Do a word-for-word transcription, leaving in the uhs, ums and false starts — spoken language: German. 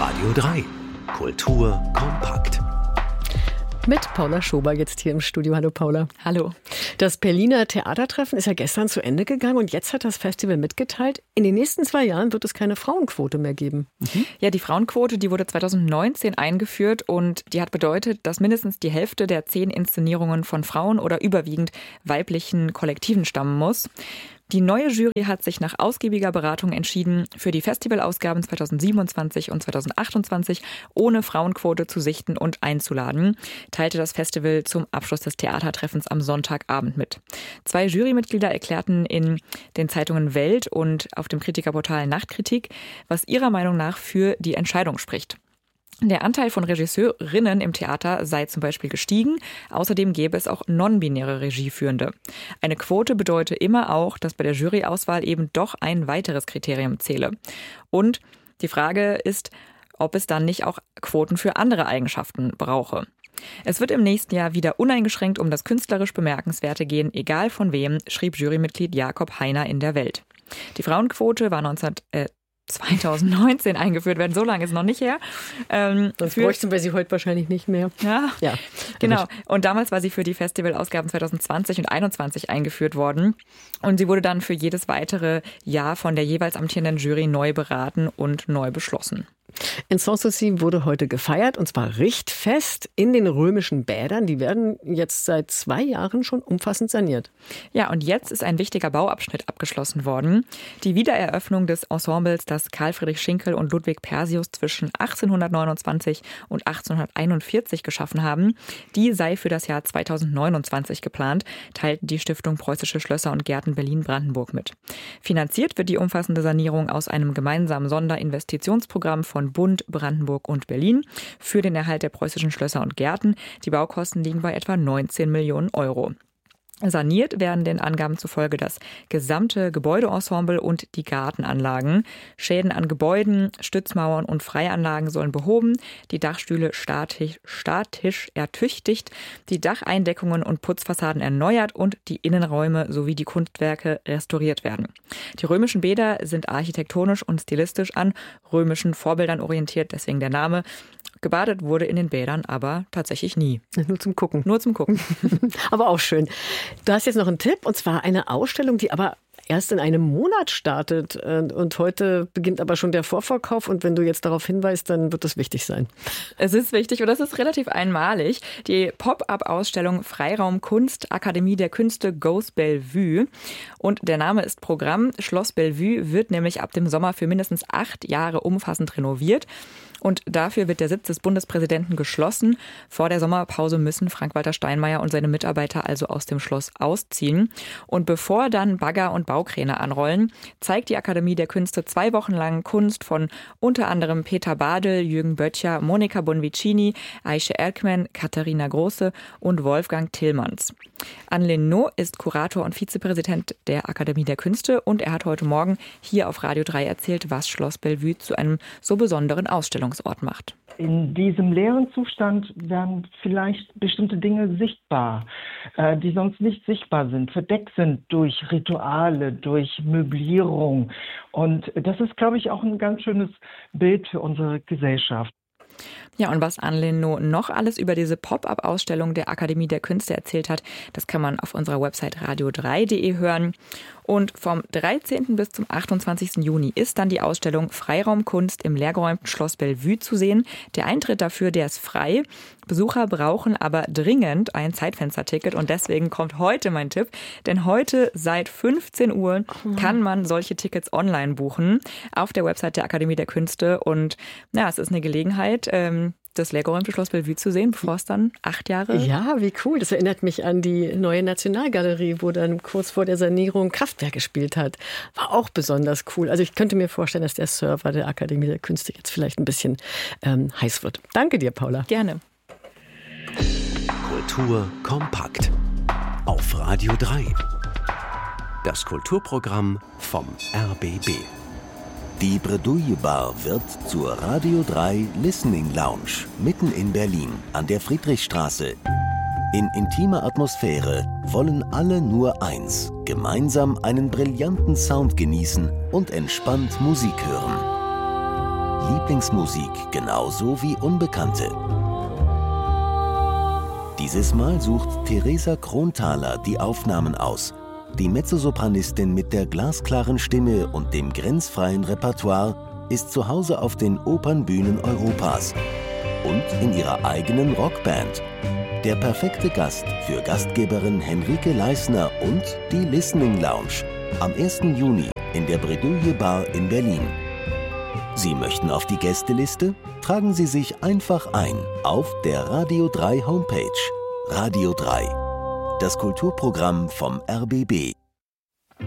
Radio drei. Kultur kompakt. Mit Paula Schober jetzt hier im Studio. Hallo Paula. Hallo. Das Berliner Theatertreffen ist ja gestern zu Ende gegangen und jetzt hat das Festival mitgeteilt, in den nächsten zwei Jahren wird es keine Frauenquote mehr geben. Mhm. Ja, die Frauenquote, die wurde zweitausendneunzehn eingeführt und die hat bedeutet, dass mindestens die Hälfte der zehn Inszenierungen von Frauen oder überwiegend weiblichen Kollektiven stammen muss. Die neue Jury hat sich nach ausgiebiger Beratung entschieden, für die Festivalausgaben zweitausendsiebenundzwanzig und zweitausendachtundzwanzig ohne Frauenquote zu sichten und einzuladen, teilte das Festival zum Abschluss des Theatertreffens am Sonntagabend mit. Zwei Jurymitglieder erklärten in den Zeitungen Welt und auf dem Kritikerportal Nachtkritik, was ihrer Meinung nach für die Entscheidung spricht. Der Anteil von Regisseurinnen im Theater sei zum Beispiel gestiegen. Außerdem gäbe es auch non-binäre Regieführende. Eine Quote bedeutet immer auch, dass bei der Juryauswahl eben doch ein weiteres Kriterium zähle. Und die Frage ist, ob es dann nicht auch Quoten für andere Eigenschaften brauche. Es wird im nächsten Jahr wieder uneingeschränkt um das künstlerisch Bemerkenswerte gehen, egal von wem, schrieb Jurymitglied Jakob Heiner in der Welt. Die Frauenquote war neunzehn, äh, zweitausendneunzehn eingeführt werden, so lange ist noch nicht her. Ähm, Sonst für, bräuchten wir sie heute wahrscheinlich nicht mehr. Ja, ja, genau. Und damals war sie für die Festivalausgaben zweitausendzwanzig und einundzwanzig eingeführt worden. Und sie wurde dann für jedes weitere Jahr von der jeweils amtierenden Jury neu beraten und neu beschlossen. In Sanssouci wurde heute gefeiert, und zwar richtfest in den römischen Bädern. Die werden jetzt seit zwei Jahren schon umfassend saniert. Ja, und jetzt ist ein wichtiger Bauabschnitt abgeschlossen worden. Die Wiedereröffnung des Ensembles, das Karl Friedrich Schinkel und Ludwig Persius zwischen achtzehnhundertneunundzwanzig und achtzehnhunderteinundvierzig geschaffen haben, die sei für das Jahr zweitausendneunundzwanzig geplant, teilten die Stiftung Preußische Schlösser und Gärten Berlin-Brandenburg mit. Finanziert wird die umfassende Sanierung aus einem gemeinsamen Sonderinvestitionsprogramm von Bund, Brandenburg und Berlin für den Erhalt der preußischen Schlösser und Gärten. Die Baukosten liegen bei etwa neunzehn Millionen Euro. Saniert werden den Angaben zufolge das gesamte Gebäudeensemble und die Gartenanlagen. Schäden an Gebäuden, Stützmauern und Freianlagen sollen behoben, die Dachstühle statisch, statisch ertüchtigt, die Dacheindeckungen und Putzfassaden erneuert und die Innenräume sowie die Kunstwerke restauriert werden. Die römischen Bäder sind architektonisch und stilistisch an römischen Vorbildern orientiert, deswegen der Name. Gebadet wurde in den Bädern aber tatsächlich nie. Nur zum Gucken. Nur zum Gucken. Aber auch schön. Du hast jetzt noch einen Tipp, und zwar eine Ausstellung, die aber erst in einem Monat startet. Und heute beginnt aber schon der Vorverkauf. Und wenn du jetzt darauf hinweist, dann wird das wichtig sein. Es ist wichtig und das ist relativ einmalig. Die Pop-up-Ausstellung Freiraum Kunst, Akademie der Künste Goes Bellevue. Und der Name ist Programm. Schloss Bellevue wird nämlich ab dem Sommer für mindestens acht Jahre umfassend renoviert. Und dafür wird der Sitz des Bundespräsidenten geschlossen. Vor der Sommerpause müssen Frank-Walter Steinmeier und seine Mitarbeiter also aus dem Schloss ausziehen. Und bevor dann Bagger und Baukräne anrollen, zeigt die Akademie der Künste zwei Wochen lang Kunst von unter anderem Peter Badel, Jürgen Böttcher, Monika Bonvicini, Aische Erkmen, Katharina Große und Wolfgang Tillmanns. Anne Lenot ist Kurator und Vizepräsident der Akademie der Künste und er hat heute Morgen hier auf Radio drei erzählt, was Schloss Bellevue zu einem so besonderen Ausstellungsort macht. In diesem leeren Zustand werden vielleicht bestimmte Dinge sichtbar, äh, die sonst nicht sichtbar sind, verdeckt sind durch Rituale, durch Möblierung. Und das ist, glaube ich, auch ein ganz schönes Bild für unsere Gesellschaft. Ja, und was Anne Lenot noch alles über diese Pop-up-Ausstellung der Akademie der Künste erzählt hat, das kann man auf unserer Website radio drei punkt de hören. Und vom dreizehnten bis zum achtundzwanzigsten Juni ist dann die Ausstellung Freiraum Kunst im leergeräumten Schloss Bellevue zu sehen. Der Eintritt dafür, der ist frei. Besucher brauchen aber dringend ein Zeitfensterticket und deswegen kommt heute mein Tipp. Denn heute seit fünfzehn Uhr kann man solche Tickets online buchen auf der Website der Akademie der Künste. Und ja, es ist eine Gelegenheit, ähm, das leergeräumte Schloss Bellevue zu sehen, bevor es dann acht Jahre... Ja, wie cool. Das erinnert mich an die neue Nationalgalerie, wo dann kurz vor der Sanierung Kraftwerk gespielt hat. War auch besonders cool. Also ich könnte mir vorstellen, dass der Server der Akademie der Künste jetzt vielleicht ein bisschen ähm, heiß wird. Danke dir, Paula. Gerne. Kultur kompakt. Auf Radio drei. Das Kulturprogramm vom R B B. Die Bredouille Bar wird zur Radio drei Listening Lounge mitten in Berlin an der Friedrichstraße. In intimer Atmosphäre wollen alle nur eins: gemeinsam einen brillanten Sound genießen und entspannt Musik hören. Lieblingsmusik genauso wie Unbekannte. Dieses Mal sucht Theresa Kronthaler die Aufnahmen aus. Die Mezzosopranistin mit der glasklaren Stimme und dem grenzfreien Repertoire ist zu Hause auf den Opernbühnen Europas und in ihrer eigenen Rockband. Der perfekte Gast für Gastgeberin Henrike Leisner und die Listening Lounge am ersten Juni in der Bredouille Bar in Berlin. Sie möchten auf die Gästeliste? Tragen Sie sich einfach ein auf der Radio drei Homepage. Radio drei, das Kulturprogramm vom R B B.